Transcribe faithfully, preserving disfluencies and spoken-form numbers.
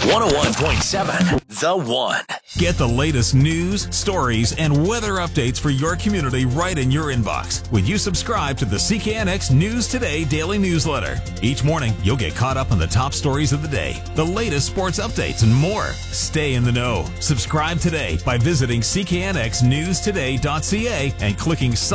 one oh one point seven The One. Get the latest news, stories, and weather updates for your community right in your inbox when you subscribe to the C K N X News Today daily newsletter. Each morning, you'll get caught up on the top stories of the day, the latest sports updates, and more. Stay in the know. Subscribe today by visiting C K N X news today dot C A and clicking